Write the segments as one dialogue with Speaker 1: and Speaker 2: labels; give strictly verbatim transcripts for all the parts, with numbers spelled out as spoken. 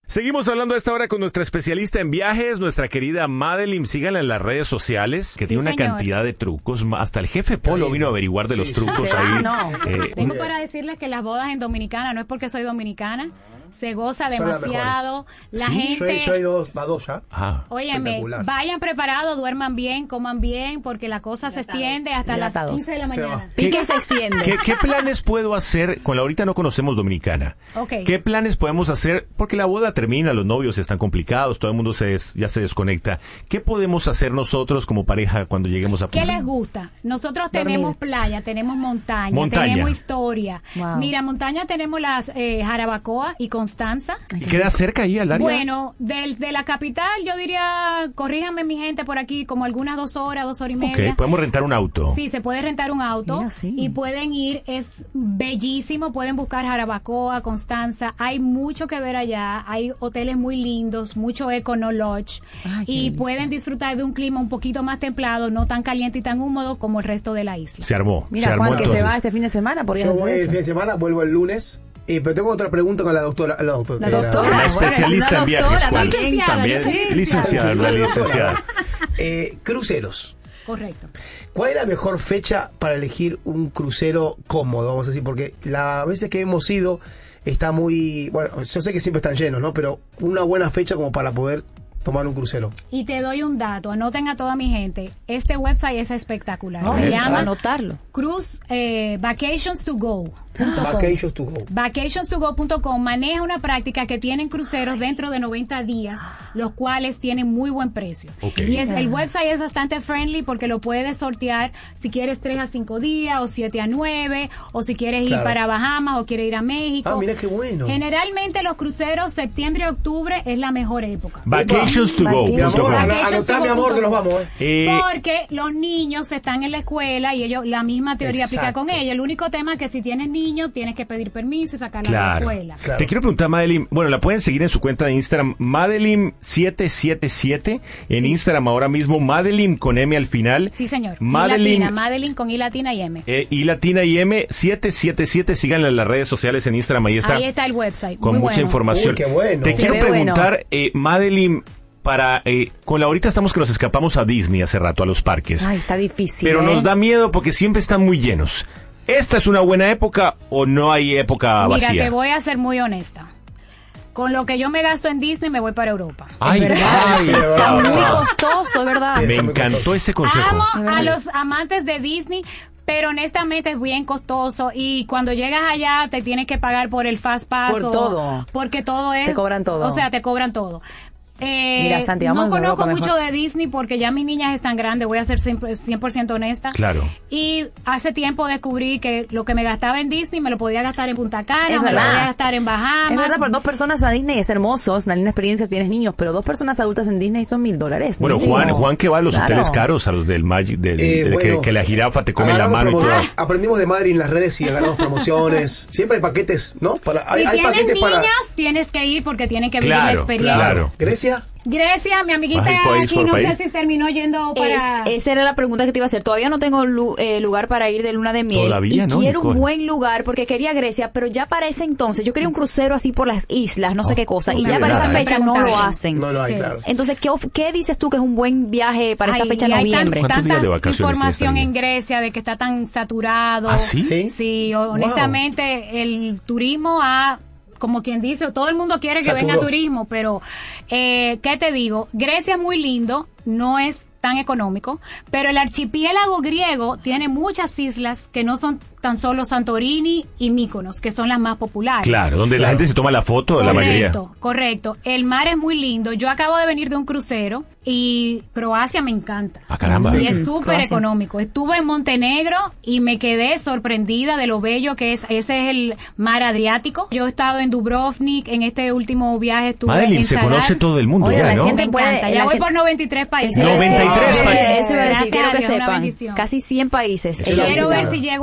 Speaker 1: Seguimos hablando a esta hora con nuestra especialista en viajes, nuestra querida Madeline. Síganla en las redes sociales, que sí, tiene una señor. cantidad de trucos. Hasta el jefe Polo vino a averiguar de sí, los trucos sí. ahí. Ah, no.
Speaker 2: eh, Tengo para decirles que las bodas en Dominicana, no es porque soy dominicana, se goza demasiado. La
Speaker 3: ¿Sí?
Speaker 2: gente...
Speaker 3: Yo he ido a dos ya.
Speaker 1: Ah.
Speaker 2: Óyeme, vayan preparados, duerman bien, coman bien, porque la cosa se extiende hasta las quince de la mañana.
Speaker 4: ¿Y qué se extiende?
Speaker 1: ¿Qué, ¿Qué planes puedo hacer? Con la ahorita no conocemos Dominicana.
Speaker 2: Okay.
Speaker 1: ¿Qué planes podemos hacer? Porque la boda termina, los novios están complicados, todo el mundo se des, ya se desconecta. ¿Qué podemos hacer nosotros como pareja cuando lleguemos a...
Speaker 2: ¿Qué les gusta? Nosotros
Speaker 4: Dormir.
Speaker 2: tenemos playa, tenemos montaña,
Speaker 1: montaña.
Speaker 2: tenemos historia.
Speaker 4: Wow.
Speaker 2: Mira, montaña tenemos las eh, Jarabacoa y Constanza.
Speaker 1: ¿Y queda cerca ahí al área?
Speaker 2: Bueno, del, de la capital, yo diría, corríjanme mi gente por aquí, como algunas dos horas, dos horas y media.
Speaker 1: Ok, podemos rentar un auto.
Speaker 2: Sí, se puede rentar un auto.
Speaker 4: Mira, sí.
Speaker 2: Y pueden ir, es bellísimo, pueden buscar Jarabacoa, Constanza, hay mucho que ver allá, hay hoteles muy lindos, mucho Econo Lodge,
Speaker 4: Ay,
Speaker 2: y
Speaker 4: delicia.
Speaker 2: pueden disfrutar de un clima un poquito más templado, no tan caliente y tan húmedo como el resto de la isla.
Speaker 1: Se armó.
Speaker 4: Mira,
Speaker 1: se armó
Speaker 4: Juan, que
Speaker 1: entonces.
Speaker 4: se va este fin de semana, podrías
Speaker 3: Yo
Speaker 4: hacer
Speaker 3: voy el
Speaker 4: eso.
Speaker 3: fin de semana, vuelvo el lunes. Eh, pero tengo otra pregunta con la doctora. La doctora.
Speaker 4: La
Speaker 3: eh,
Speaker 4: doctora.
Speaker 1: La
Speaker 4: Bueno,
Speaker 1: especialista
Speaker 4: es una
Speaker 1: en viajes.
Speaker 4: doctora
Speaker 1: ¿Cuál?
Speaker 4: también.
Speaker 2: Licenciada,
Speaker 1: También,
Speaker 2: yo soy
Speaker 1: licenciada, la licenciada.
Speaker 3: Eh, cruceros.
Speaker 2: Correcto.
Speaker 3: ¿Cuál es la mejor fecha para elegir un crucero cómodo? Vamos a decir, porque las veces que hemos ido está muy... Bueno, yo sé que siempre están llenos, ¿no? Pero una buena fecha como para poder tomar un crucero.
Speaker 2: Y te doy un dato, anoten a toda mi gente, este website es espectacular,
Speaker 4: No,
Speaker 2: se
Speaker 4: eh,
Speaker 2: llama
Speaker 4: anotarlo.
Speaker 2: Cruise eh, Vacations to Go.
Speaker 3: Vacations to go.
Speaker 2: vacations to go punto com maneja una práctica que tienen cruceros dentro de noventa días, los cuales tienen muy buen precio.
Speaker 1: Okay.
Speaker 2: Y es, el website es bastante friendly porque lo puedes sortear si quieres tres a cinco días o siete a nueve, o si quieres
Speaker 3: Claro.
Speaker 2: ir para Bahamas o quieres ir a México.
Speaker 3: Ah, mira qué bueno.
Speaker 2: Generalmente los cruceros septiembre y octubre es la mejor época.
Speaker 1: Vacations to go.
Speaker 3: Mi amor,
Speaker 2: Vacations
Speaker 3: ana-
Speaker 2: to
Speaker 3: anotá,
Speaker 2: go
Speaker 3: mi amor,
Speaker 2: punto
Speaker 3: que nos
Speaker 2: com.
Speaker 3: vamos, eh.
Speaker 1: Eh,
Speaker 2: Porque los niños están en la escuela y ellos la misma teoría aplica
Speaker 3: Exacto.
Speaker 2: con ellos. El único tema es que si tienes niños tienes que pedir permiso y sacarla
Speaker 1: Claro.
Speaker 2: de la escuela.
Speaker 3: Claro.
Speaker 1: Te quiero preguntar, Madeline, bueno, la pueden seguir en su cuenta de Instagram, Madeline siete siete siete, en Instagram ahora mismo, Madeline con M al final.
Speaker 2: Sí, señor.
Speaker 1: Madeline,
Speaker 2: I latina, Madeline con I latina y M.
Speaker 1: eh, y latina y M, siete siete siete, síganla en las redes sociales, en Instagram, ahí está.
Speaker 2: Ahí está el website.
Speaker 1: Con
Speaker 2: muy
Speaker 1: mucha
Speaker 2: bueno.
Speaker 1: información.
Speaker 3: Uy, qué bueno.
Speaker 1: Te
Speaker 3: Se
Speaker 1: quiero
Speaker 4: ve
Speaker 1: preguntar,
Speaker 4: bueno.
Speaker 1: eh, Madeline, para eh, con la ahorita estamos que nos escapamos a Disney hace rato, a los parques.
Speaker 4: Ay, está difícil.
Speaker 1: pero
Speaker 4: ¿eh?
Speaker 1: nos da miedo porque siempre están muy llenos. ¿Esta es una buena época o no hay época
Speaker 2: Mira,
Speaker 1: vacía?
Speaker 2: te voy a ser muy honesta. Con lo que yo me gasto en Disney, me voy para Europa.
Speaker 1: Ay,
Speaker 4: ¿Verdad?
Speaker 1: ay,
Speaker 4: Está
Speaker 3: ay,
Speaker 4: muy
Speaker 3: ay.
Speaker 4: costoso, ¿verdad?
Speaker 3: Sí.
Speaker 1: me
Speaker 3: está muy
Speaker 1: encantó
Speaker 3: costoso.
Speaker 1: ese consejo.
Speaker 2: Amo
Speaker 4: De verdad.
Speaker 2: a los amantes de Disney, pero honestamente es bien costoso y cuando llegas allá te tienes que pagar por el Fast Pass.
Speaker 4: Por
Speaker 2: o-
Speaker 4: todo.
Speaker 2: Porque todo es...
Speaker 4: Te cobran todo.
Speaker 2: O sea, te cobran todo. Eh,
Speaker 4: Mira, Santi, vamos
Speaker 2: no
Speaker 4: a
Speaker 2: conozco
Speaker 4: Europa
Speaker 2: mucho
Speaker 4: mejor.
Speaker 2: de Disney porque ya mis niñas están grandes, voy a ser cien por ciento honesta.
Speaker 1: Claro.
Speaker 2: Y hace tiempo descubrí que lo que me gastaba en Disney me lo podía gastar en Punta Cana,
Speaker 4: Es
Speaker 2: me lo
Speaker 4: verdad.
Speaker 2: podía gastar en Bahamas.
Speaker 4: Es verdad, por dos personas a Disney es hermoso, es una linda experiencia, tienes niños, pero dos personas adultas en Disney son mil dólares.
Speaker 1: Bueno,
Speaker 4: mínimo.
Speaker 1: Juan, Juan que va a los
Speaker 4: Claro.
Speaker 1: hoteles caros, a los del Magic, del,
Speaker 3: Eh,
Speaker 1: del-
Speaker 3: bueno,
Speaker 1: que, que la jirafa te come la
Speaker 3: agarramos
Speaker 1: mano y todo.
Speaker 3: promo- Aprendimos de Madrid en las redes y agarramos promociones. Siempre hay paquetes, ¿no? Para, hay,
Speaker 2: Si
Speaker 3: hay
Speaker 2: tienes
Speaker 3: paquetes
Speaker 2: niñas,
Speaker 3: para
Speaker 2: tienes que ir porque tienen que vivir la
Speaker 1: Claro,
Speaker 2: experiencia.
Speaker 1: claro.
Speaker 3: Grecia.
Speaker 2: Grecia, mi amiguita
Speaker 1: Ay, país
Speaker 2: aquí,
Speaker 1: por
Speaker 2: no
Speaker 1: país.
Speaker 2: sé si terminó yendo para...
Speaker 5: Es, esa era la pregunta que te iba a hacer. Todavía no tengo lu- eh, lugar para ir de luna de miel.
Speaker 1: Todavía
Speaker 5: y
Speaker 1: no,
Speaker 5: quiero
Speaker 1: Nicole.
Speaker 5: un buen lugar porque quería Grecia, pero ya para ese entonces yo quería un crucero así por las islas, no sé qué cosa. Y
Speaker 1: no
Speaker 5: ya
Speaker 1: hay
Speaker 5: para esa
Speaker 1: nada, ¿eh?
Speaker 5: fecha no lo
Speaker 2: Preguntarle.
Speaker 5: hacen.
Speaker 3: No lo hay,
Speaker 2: Sí.
Speaker 3: claro.
Speaker 5: Entonces, ¿qué, of- ¿qué dices tú que es un buen viaje para esa
Speaker 2: Ay,
Speaker 5: fecha
Speaker 2: y
Speaker 5: de
Speaker 2: hay tan-
Speaker 5: noviembre?
Speaker 1: ¿Cuántos días
Speaker 2: tanta
Speaker 1: de vacaciones
Speaker 2: información
Speaker 1: tienes
Speaker 2: en Grecia de que está tan saturado.
Speaker 1: ¿Ah, sí?
Speaker 3: Sí.
Speaker 2: Sí, honestamente, el turismo ha, como quien dice, todo el mundo quiere que
Speaker 3: Saturó.
Speaker 2: venga turismo, pero, eh, ¿qué te digo? Grecia es muy lindo, no es tan económico, pero el archipiélago griego tiene muchas islas que no son tan solo Santorini y Mykonos, que son las más populares.
Speaker 1: Claro, donde la
Speaker 3: Claro.
Speaker 1: gente se toma la foto, la mayoría.
Speaker 2: Correcto, correcto. El mar es muy lindo. Yo acabo de venir de un crucero y Croacia me encanta.
Speaker 1: Ah, caramba.
Speaker 2: Y es súper
Speaker 5: Croacia.
Speaker 2: económico. Estuve en Montenegro y me quedé sorprendida de lo bello que es. Ese es el mar Adriático. Yo he estado en Dubrovnik, en este último viaje estuve
Speaker 1: Madeline,
Speaker 2: en
Speaker 1: se
Speaker 2: Zadar.
Speaker 1: conoce todo el mundo
Speaker 4: Oye,
Speaker 1: ya,
Speaker 4: la
Speaker 1: ¿no?
Speaker 4: gente
Speaker 2: Me
Speaker 4: puede-
Speaker 2: encanta.
Speaker 4: la
Speaker 2: Ya voy
Speaker 4: gente-
Speaker 2: por noventa y tres países.
Speaker 5: Eso iba a decir,
Speaker 1: noventa y tres
Speaker 5: eso-
Speaker 1: países.
Speaker 5: Eso iba a decir, quiero que
Speaker 2: Gracias a Dios, una
Speaker 5: sepan.
Speaker 2: bendición.
Speaker 5: Casi cien países.
Speaker 1: Eso
Speaker 5: ella
Speaker 1: es
Speaker 2: Quiero
Speaker 5: visitaba.
Speaker 2: ver si llego a cien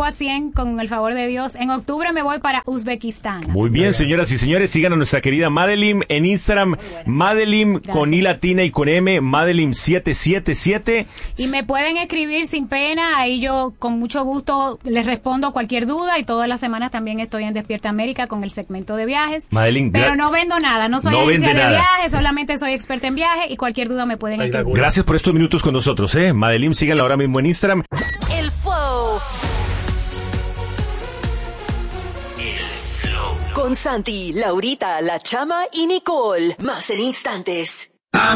Speaker 2: bien, con el favor de Dios. En octubre me voy para Uzbekistán.
Speaker 1: Muy bien, señoras y señores, sigan a nuestra querida Madeline en Instagram, Madeline con I latina y con M, Madeline siete siete siete.
Speaker 2: Y me pueden escribir sin pena, ahí yo con mucho gusto les respondo cualquier duda, y todas las semanas también estoy en Despierta América con el segmento de viajes.
Speaker 1: Madeline,
Speaker 2: pero no vendo nada, no soy
Speaker 1: no
Speaker 2: agencia de
Speaker 1: nada.
Speaker 2: viajes, solamente soy experta en viajes y cualquier duda me pueden escribir.
Speaker 1: Gracias por estos minutos con nosotros, eh. Madeline, síganla ahora mismo en Instagram.
Speaker 6: El Flow. El Flow. Con Santi, Laurita, La Chama y Nicole. Más en instantes.